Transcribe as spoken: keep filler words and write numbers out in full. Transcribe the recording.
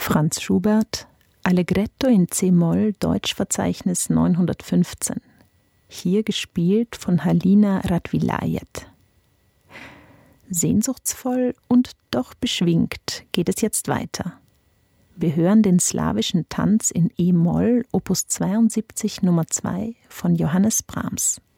Franz Schubert, Allegretto in C-Moll, Deutschverzeichnis neunhundertfünfzehn. Hier gespielt von Halina Radvilajet. Sehnsuchtsvoll und doch beschwingt geht es jetzt weiter. Wir hören den slawischen Tanz in E-Moll, Opus zweiundsiebzig Nummer zwei von Johannes Brahms.